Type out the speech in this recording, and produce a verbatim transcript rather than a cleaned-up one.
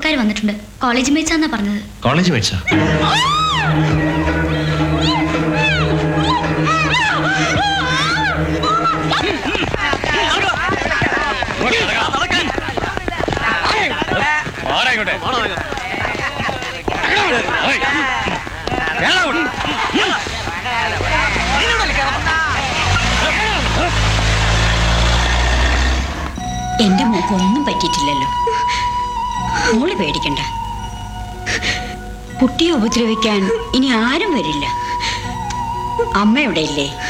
ആൾക്കാർ വന്നിട്ടുണ്ട്. കോളേജ് മേച്ചാന്നാ പറഞ്ഞത്. കോളേജ് മേച്ചാ? എന്റെ മോക്കൊന്നും പറ്റിയിട്ടില്ലല്ലോ. മോള് പേടിക്കണ്ട. കുട്ടിയെ ഉപദ്രവിക്കാൻ ഇനി ആരും വരില്ല. അമ്മ ഇവിടെ ഇല്ലേ?